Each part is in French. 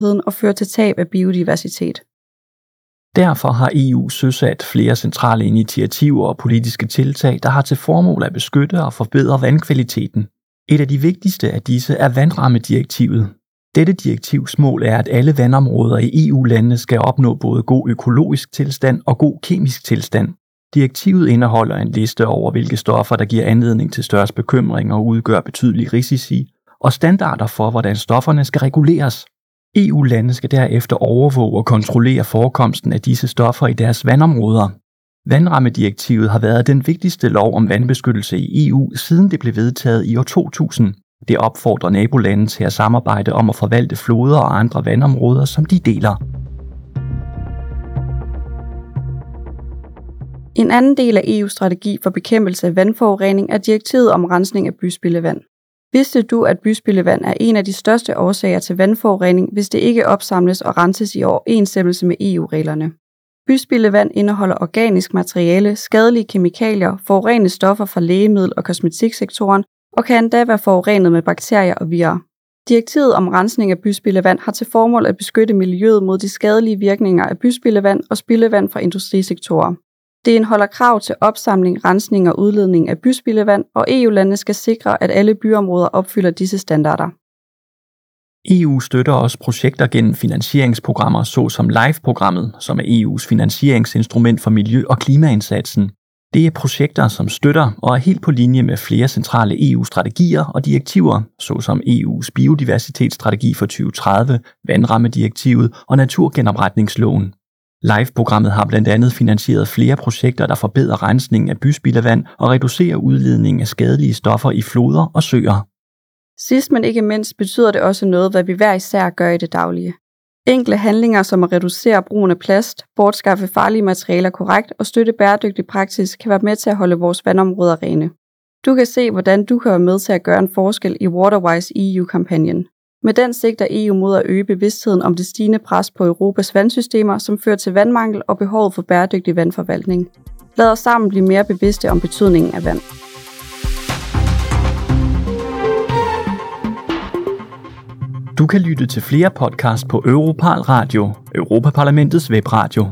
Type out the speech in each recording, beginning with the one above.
bæredygtigheden og fører til tab af biodiversitet. Derfor har EU søsat flere centrale initiativer og politiske tiltag, der har til formål at beskytte og forbedre vandkvaliteten. Et af de vigtigste af disse er vandrammedirektivet. Dette direktivs mål er, at alle vandområder i EU-landene skal opnå både god økologisk tilstand og god kemisk tilstand. Direktivet indeholder en liste over, hvilke stoffer, der giver anledning til størst bekymring og udgør betydelige risici, og standarder for, hvordan stofferne skal reguleres. EU-lande skal derefter overvåge og kontrollere forekomsten af disse stoffer i deres vandområder. Vandrammedirektivet har været den vigtigste lov om vandbeskyttelse i EU, siden det blev vedtaget i år 2000. Det opfordrer nabolande til at samarbejde om at forvalte floder og andre vandområder, som de deler. En anden del af EU's strategi for bekæmpelse af vandforurening er direktivet om rensning af byspildevand. Vidste du, at byspildevand er en af de største årsager til vandforurening, hvis det ikke opsamles og renses i overensstemmelse med EU-reglerne? Byspildevand indeholder organisk materiale, skadelige kemikalier, forurenende stoffer fra lægemiddel- og kosmetiksektoren og kan endda være forurenet med bakterier og virer. Direktivet om rensning af byspildevand har til formål at beskytte miljøet mod de skadelige virkninger af byspildevand og spildevand fra industrisektorer. Det indeholder krav til opsamling, rensning og udledning af byspildevand, og EU-landene skal sikre, at alle byområder opfylder disse standarder. EU støtter også projekter gennem finansieringsprogrammer såsom LIFE-programmet, som er EU's finansieringsinstrument for miljø- og klimaindsatsen. Det er projekter, som støtter og er helt på linje med flere centrale EU-strategier og direktiver, såsom EU's biodiversitetsstrategi for 2030, vandrammedirektivet og naturgenopretningsloven. LIFE-programmet har blandt andet finansieret flere projekter, der forbedrer rensningen af byspildevand og reducerer udledningen af skadelige stoffer i floder og søer. Sidst men ikke mindst betyder det også noget, hvad vi hver især gør i det daglige. Enkle handlinger som at reducere brugen af plast, bortskaffe farlige materialer korrekt og støtte bæredygtig praksis kan være med til at holde vores vandområder rene. Du kan se, hvordan du kan være med til at gøre en forskel i Waterwise EU-kampagnen. Med den sigter EU mod at øge bevidstheden om det stigende pres på Europas vandsystemer, som fører til vandmangel og behovet for bæredygtig vandforvaltning. Lad os sammen blive mere bevidste om betydningen af vand. Du kan lytte til flere podcasts på Europal Radio, Europaparlamentets webradio.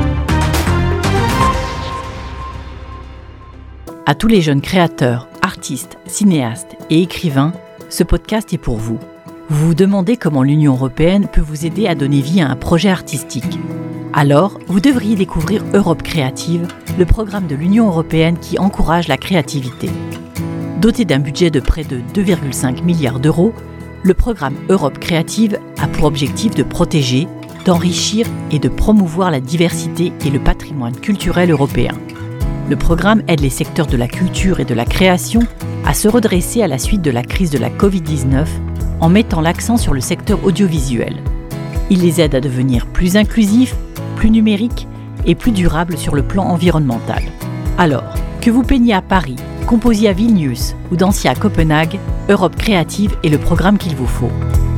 À tous les jeunes créateurs, artistes, cinéastes et écrivains, ce podcast est pour vous. Vous vous demandez comment l'Union européenne peut vous aider à donner vie à un projet artistique. Alors, vous devriez découvrir Europe Créative, le programme de l'Union européenne qui encourage la créativité. Doté d'un budget de près de 2,5 milliards d'euros, le programme Europe Créative a pour objectif de protéger, d'enrichir et de promouvoir la diversité et le patrimoine culturel européen. Le programme aide les secteurs de la culture et de la création à se redresser à la suite de la crise de la Covid-19 en mettant l'accent sur le secteur audiovisuel. Il les aide à devenir plus inclusifs, plus numériques et plus durables sur le plan environnemental. Alors, que vous peigniez à Paris, composiez à Vilnius ou dansiez à Copenhague, Europe Créative est le programme qu'il vous faut.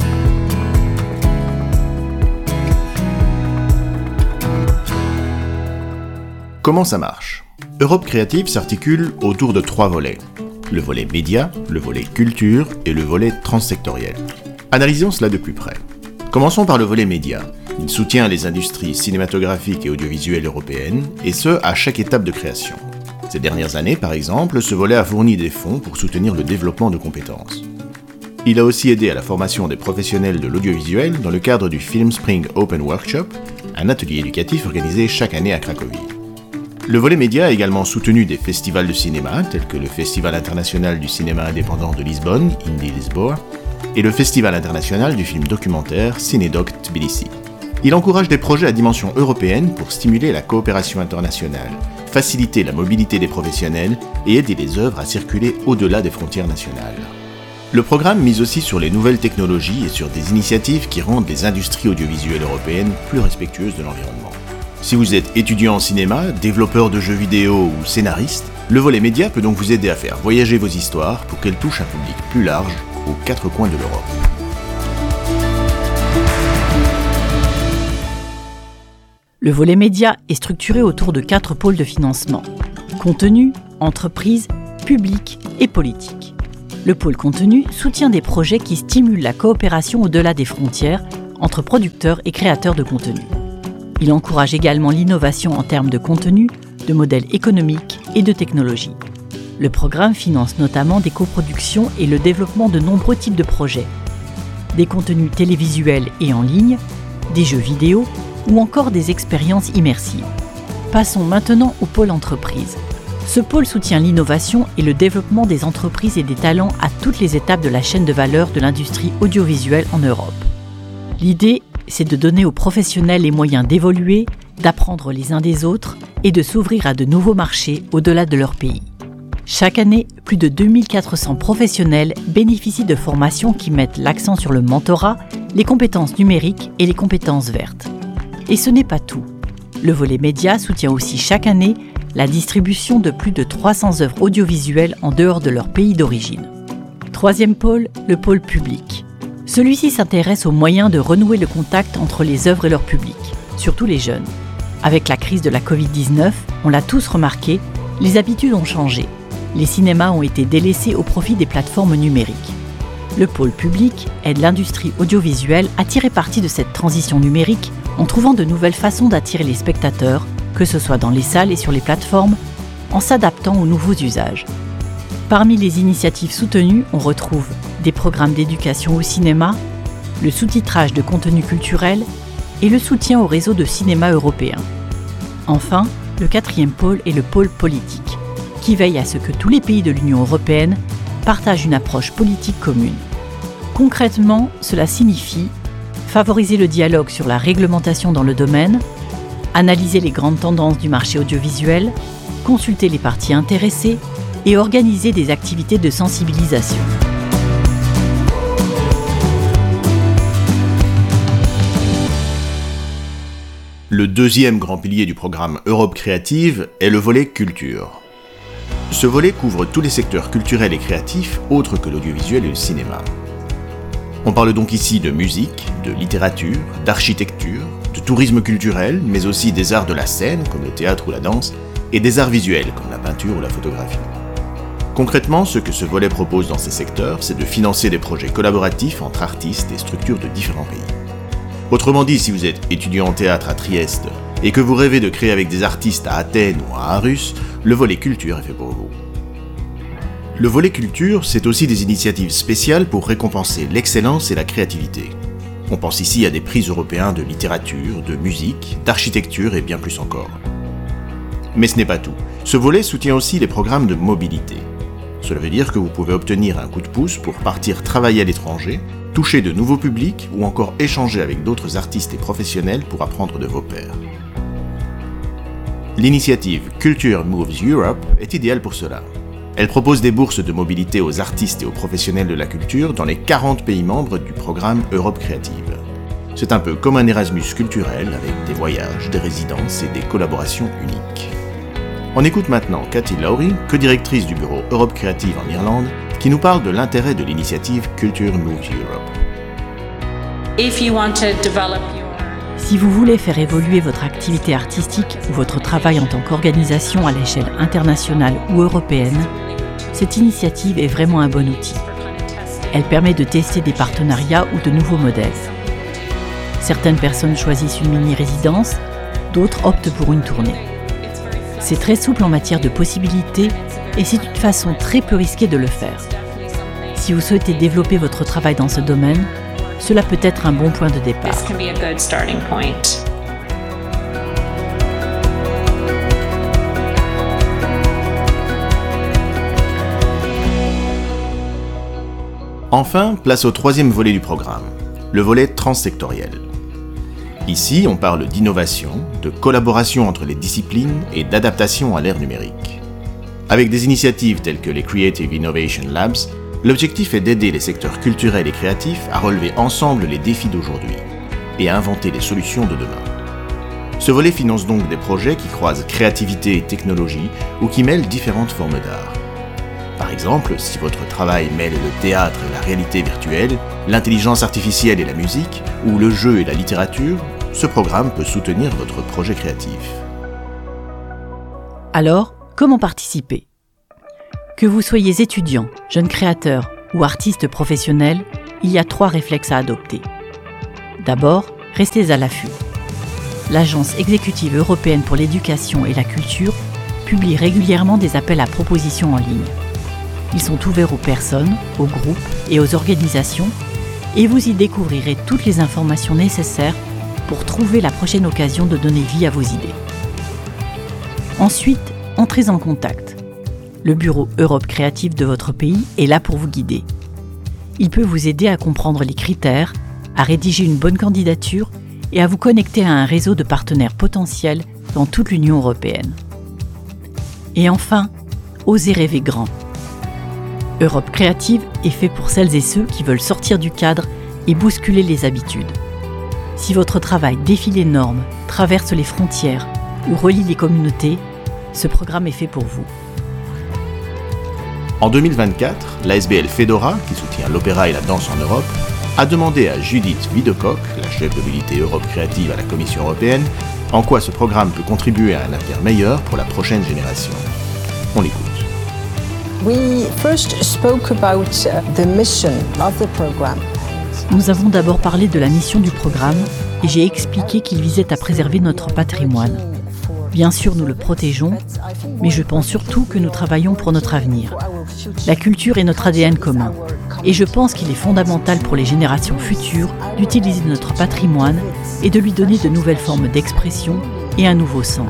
Comment ça marche ? Europe Créative s'articule autour de 3 volets. Le volet média, le volet culture et le volet transsectoriel. Analysons cela de plus près. Commençons par le volet média. Il soutient les industries cinématographiques et audiovisuelles européennes, et ce, à chaque étape de création. Ces dernières années, par exemple, ce volet a fourni des fonds pour soutenir le développement de compétences. Il a aussi aidé à la formation des professionnels de l'audiovisuel dans le cadre du Film Spring Open Workshop, un atelier éducatif organisé chaque année à Cracovie. Le volet média a également soutenu des festivals de cinéma, tels que le Festival international du cinéma indépendant de Lisbonne, Indie Lisboa, et le Festival international du film documentaire Cinedoc Tbilissi. Il encourage des projets à dimension européenne pour stimuler la coopération internationale, faciliter la mobilité des professionnels et aider les œuvres à circuler au-delà des frontières nationales. Le programme mise aussi sur les nouvelles technologies et sur des initiatives qui rendent les industries audiovisuelles européennes plus respectueuses de l'environnement. Si vous êtes étudiant en cinéma, développeur de jeux vidéo ou scénariste, le volet média peut donc vous aider à faire voyager vos histoires pour qu'elles touchent un public plus large aux 4 coins de l'Europe. Le volet média est structuré autour de 4 pôles de financement. Contenu, entreprise, public et politique. Le pôle contenu soutient des projets qui stimulent la coopération au-delà des frontières entre producteurs et créateurs de contenu. Il encourage également l'innovation en termes de contenu, de modèles économiques et de technologie. Le programme finance notamment des coproductions et le développement de nombreux types de projets. Des contenus télévisuels et en ligne, des jeux vidéo ou encore des expériences immersives. Passons maintenant au pôle entreprise. Ce pôle soutient l'innovation et le développement des entreprises et des talents à toutes les étapes de la chaîne de valeur de l'industrie audiovisuelle en Europe. L'idée, c'est de donner aux professionnels les moyens d'évoluer, d'apprendre les uns des autres et de s'ouvrir à de nouveaux marchés au-delà de leur pays. Chaque année, plus de 2400 professionnels bénéficient de formations qui mettent l'accent sur le mentorat, les compétences numériques et les compétences vertes. Et ce n'est pas tout. Le volet média soutient aussi chaque année la distribution de plus de 300 œuvres audiovisuelles en dehors de leur pays d'origine. Troisième pôle, le pôle public. Celui-ci s'intéresse aux moyens de renouer le contact entre les œuvres et leur public, surtout les jeunes. Avec la crise de la Covid-19, on l'a tous remarqué, les habitudes ont changé. Les cinémas ont été délaissés au profit des plateformes numériques. Le pôle public aide l'industrie audiovisuelle à tirer parti de cette transition numérique en trouvant de nouvelles façons d'attirer les spectateurs, que ce soit dans les salles et sur les plateformes, en s'adaptant aux nouveaux usages. Parmi les initiatives soutenues, on retrouve des programmes d'éducation au cinéma, le sous-titrage de contenu culturel et le soutien au réseau de cinéma européen. Enfin, le quatrième pôle est le pôle politique, qui veille à ce que tous les pays de l'Union européenne partagent une approche politique commune. Concrètement, cela signifie favoriser le dialogue sur la réglementation dans le domaine, analyser les grandes tendances du marché audiovisuel, consulter les parties intéressées et organiser des activités de sensibilisation. Le deuxième grand pilier du programme Europe Créative est le volet culture. Ce volet couvre tous les secteurs culturels et créatifs autres que l'audiovisuel et le cinéma. On parle donc ici de musique, de littérature, d'architecture, de tourisme culturel, mais aussi des arts de la scène, comme le théâtre ou la danse, et des arts visuels, comme la peinture ou la photographie. Concrètement, ce que ce volet propose dans ces secteurs, c'est de financer des projets collaboratifs entre artistes et structures de différents pays. Autrement dit, si vous êtes étudiant en théâtre à Trieste et que vous rêvez de créer avec des artistes à Athènes ou à Aarhus, le volet culture est fait pour vous. Le volet culture, c'est aussi des initiatives spéciales pour récompenser l'excellence et la créativité. On pense ici à des prix européens de littérature, de musique, d'architecture et bien plus encore. Mais ce n'est pas tout. Ce volet soutient aussi les programmes de mobilité. Cela veut dire que vous pouvez obtenir un coup de pouce pour partir travailler à l'étranger, toucher de nouveaux publics ou encore échanger avec d'autres artistes et professionnels pour apprendre de vos pairs. L'initiative Culture Moves Europe est idéale pour cela. Elle propose des bourses de mobilité aux artistes et aux professionnels de la culture dans les 40 pays membres du programme Europe Créative. C'est un peu comme un Erasmus culturel avec des voyages, des résidences et des collaborations uniques. On écoute maintenant Cathy Lowry, co-directrice du bureau Europe Créative en Irlande, qui nous parle de l'intérêt de l'initiative Culture Moves Europe. Si vous voulez faire évoluer votre activité artistique ou votre travail en tant qu'organisation à l'échelle internationale ou européenne, cette initiative est vraiment un bon outil. Elle permet de tester des partenariats ou de nouveaux modèles. Certaines personnes choisissent une mini-résidence, d'autres optent pour une tournée. C'est très souple en matière de possibilités et c'est une façon très peu risquée de le faire. Si vous souhaitez développer votre travail dans ce domaine, cela peut être un bon point de départ. Enfin, place au troisième volet du programme, le volet transsectoriel. Ici, on parle d'innovation, de collaboration entre les disciplines et d'adaptation à l'ère numérique. Avec des initiatives telles que les Creative Innovation Labs, l'objectif est d'aider les secteurs culturels et créatifs à relever ensemble les défis d'aujourd'hui et à inventer les solutions de demain. Ce volet finance donc des projets qui croisent créativité et technologie ou qui mêlent différentes formes d'art. Par exemple, si votre travail mêle le théâtre et la réalité virtuelle, l'intelligence artificielle et la musique, ou le jeu et la littérature, ce programme peut soutenir votre projet créatif. Alors, comment participer ? Que vous soyez étudiant, jeune créateur ou artiste professionnel, il y a 3 réflexes à adopter. D'abord, restez à l'affût. L'Agence exécutive européenne pour l'éducation et la culture publie régulièrement des appels à propositions en ligne. Ils sont ouverts aux personnes, aux groupes et aux organisations et vous y découvrirez toutes les informations nécessaires pour trouver la prochaine occasion de donner vie à vos idées. Ensuite, entrez en contact. Le bureau Europe Créative de votre pays est là pour vous guider. Il peut vous aider à comprendre les critères, à rédiger une bonne candidature et à vous connecter à un réseau de partenaires potentiels dans toute l'Union européenne. Et enfin, osez rêver grand. Europe Créative est fait pour celles et ceux qui veulent sortir du cadre et bousculer les habitudes. Si votre travail défie les normes, traverse les frontières ou relie les communautés, ce programme est fait pour vous. En 2024, l'ASBL Fedora, qui soutient l'opéra et la danse en Europe, a demandé à Judith Widecock, la chef de l'unité Europe Créative à la Commission européenne, en quoi ce programme peut contribuer à un avenir meilleur pour la prochaine génération. On l'écoute. Nous avons d'abord parlé de la mission du programme et j'ai expliqué qu'il visait à préserver notre patrimoine. Bien sûr, nous le protégeons, mais je pense surtout que nous travaillons pour notre avenir. La culture est notre ADN commun. Et je pense qu'il est fondamental pour les générations futures d'utiliser notre patrimoine et de lui donner de nouvelles formes d'expression et un nouveau sens.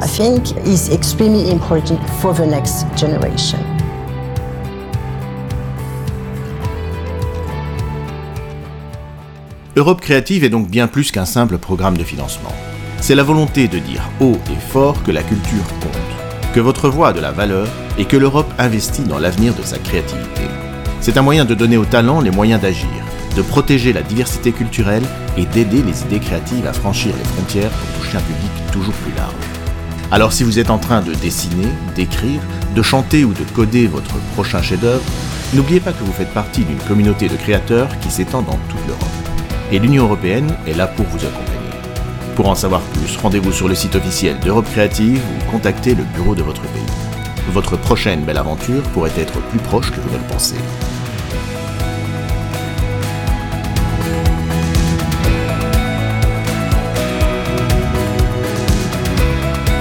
Europe Créative est donc bien plus qu'un simple programme de financement. C'est la volonté de dire haut et fort que la culture compte, que votre voix a de la valeur et que l'Europe investit dans l'avenir de sa créativité. C'est un moyen de donner aux talents les moyens d'agir, de protéger la diversité culturelle et d'aider les idées créatives à franchir les frontières pour toucher un public toujours plus large. Alors si vous êtes en train de dessiner, d'écrire, de chanter ou de coder votre prochain chef-d'œuvre, n'oubliez pas que vous faites partie d'une communauté de créateurs qui s'étend dans toute l'Europe. Et l'Union européenne est là pour vous accompagner. Pour en savoir plus, rendez-vous sur le site officiel d'Europe Créative ou contactez le bureau de votre pays. Votre prochaine belle aventure pourrait être plus proche que vous ne le pensez.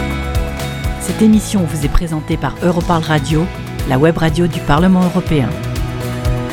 Cette émission vous est présentée par Europarl Radio, la web radio du Parlement européen.